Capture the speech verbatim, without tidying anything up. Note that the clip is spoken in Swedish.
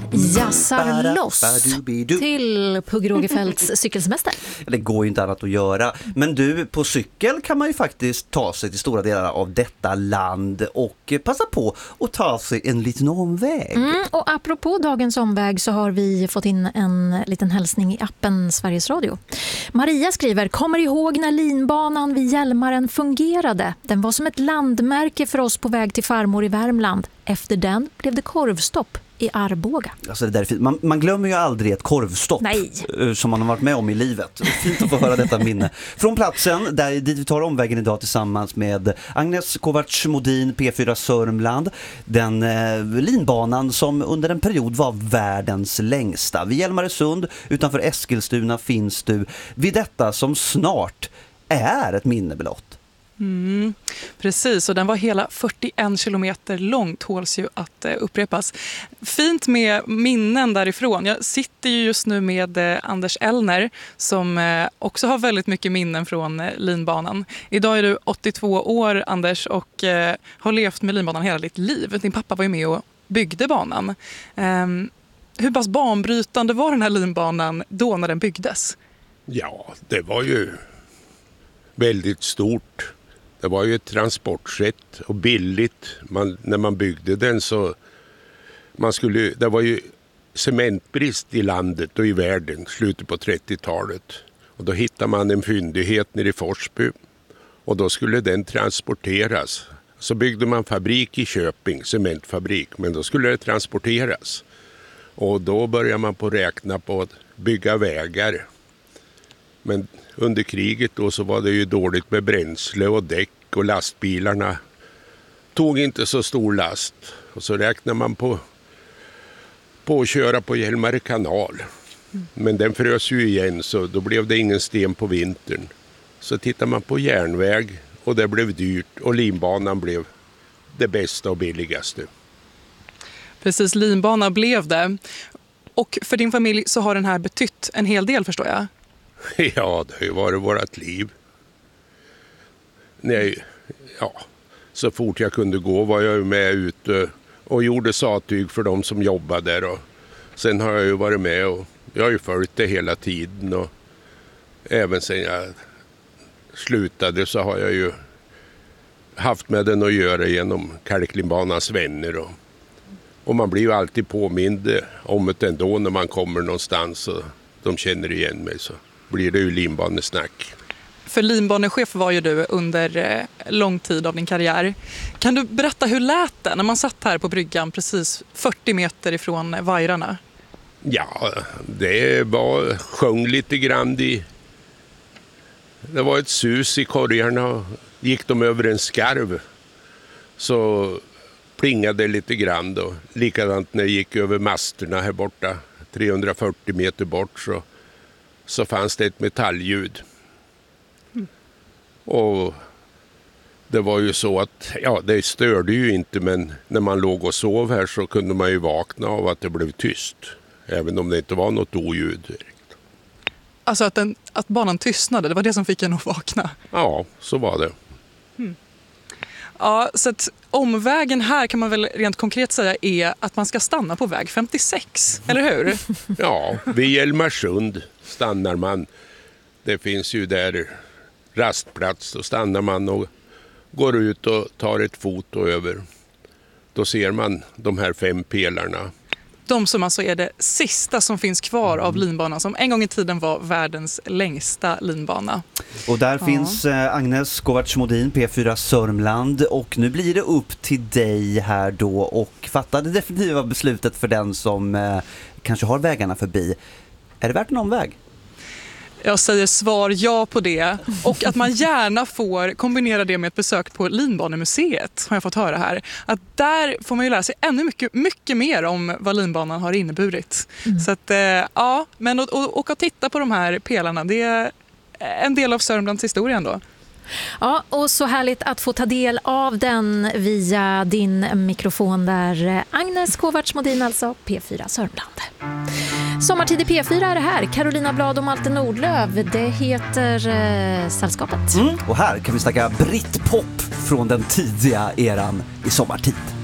Jassar loss till Pugh Rogefeldts cykelsemester. Det går ju inte annat att göra. Men du, på cykel kan man ju faktiskt ta sig till stora delar av detta land och passa på att ta sig en liten omväg. Mm, och apropå dagens omväg så har vi fått in en liten hälsning i appen Sveriges Radio. Maria skriver, kommer ihåg när linbanan vid Hjälmaren fungerade? Den var som ett landmärke för oss på väg till farmor i Värmland. Efter den blev det korvstopp i Arboga. Alltså det där är fint. Man, man glömmer ju aldrig ett korvstopp. Nej. Som man har varit med om i livet. Fint att få höra detta minne. Från platsen där dit vi tar omvägen idag tillsammans med Agnes Kovacs Modin, P fyra Sörmland. Den eh, linbanan som under en period var världens längsta. Vid Hjälmaresund utanför Eskilstuna finns du vid detta som snart är ett minne blott. Mm, precis, och den var hela fyrtioen kilometer lång, tåls ju att eh, upprepas. Fint med minnen därifrån. Jag sitter ju just nu med eh, Anders Ellner som eh, också har väldigt mycket minnen från eh, linbanan. Idag är du åttiotvå år, Anders, och eh, har levt med linbanan hela ditt liv. Din pappa var ju med och byggde banan. Eh, hur pass banbrytande var den här linbanan då när den byggdes? Ja, det var ju väldigt stort. Det var ju ett transportsätt och billigt. Man, när man byggde den så man skulle, det var ju cementbrist i landet och i världen slutet på trettiotalet. Och då hittade man en fyndighet nere i Forsby och då skulle den transporteras. Så byggde man fabrik i Köping, cementfabrik, men då skulle det transporteras. Och då började man på räkna på att bygga vägar. Men under kriget då så var det ju dåligt med bränsle och däck och lastbilarna tog inte så stor last. Och så räknar man på, på att köra på Hjälmare kanal. Men den frös ju igen så då blev det ingen sten på vintern. Så tittar man på järnväg och det blev dyrt och linbanan blev det bästa och billigaste. Precis, linbanan blev det. Och för din familj så har den här betytt en hel del, förstår jag. Ja, det har ju varit vårt liv. Nej, ja, så fort jag kunde gå var jag med ute och gjorde sattyg för de som jobbade där. Och sen har jag ju varit med och jag har ju följt det hela tiden. Och även sen jag slutade så har jag ju haft med den att göra genom Kalklinbanans vänner. Och, och man blir ju alltid påmind om det ändå när man kommer någonstans och de känner igen mig så blir det ju linbanesnack. För linbanechef var ju du under eh, lång tid av din karriär. Kan du berätta hur lät det när man satt här på bryggan precis fyrtio meter ifrån vajrarna? Ja, det var sjöng lite grann i. Det var ett sus i korgarna. Gick de över en skarv så plingade det lite grann då. Likadant när jag gick över masterna här borta trehundrafyrtio meter bort så så fanns det ett metallljud. Mm. Och det var ju så att, ja, det störde ju inte, men när man låg och sov här så kunde man ju vakna av att det blev tyst. Även om det inte var något oljud direkt. Alltså att, den, att banan tystnade, det var det som fick en att vakna? Ja, så var det. Mm. Ja, så att omvägen här kan man väl rent konkret säga är att man ska stanna på väg femtiosex, eller hur? Ja, vid Hjälmarsund stannar man. Det finns ju där rastplats, då stannar man och går ut och tar ett foto över. Då ser man de här fem pelarna. De som alltså är det sista som finns kvar av linbanan som en gång i tiden var världens längsta linbana. Och där ja. finns eh, Agnes Kovacs Modin, P fyra Sörmland, och nu blir det upp till dig här då och fatta det definitiva beslutet för den som eh, kanske har vägarna förbi. Är det värt en omväg? Jag säger svar ja på det. Och att man gärna får kombinera det med ett besök på Linbanemuseet, har jag fått höra här. Att där får man ju lära sig ännu mycket, mycket mer om vad linbanan har inneburit. Mm. Så att, ja, men att åka och titta på de här pelarna, det är en del av Sörmlands historia ändå. Ja, och så härligt att få ta del av den via din mikrofon där. Agnes Kovacs Modin, alltså P fyra Sörmland. Sommartid i P fyra är det här. Carolina Blad och Malte Nordlöv. Det heter eh, Sällskapet. Mm. Och här kan vi snacka brittpop från den tidiga eran i Sommartid.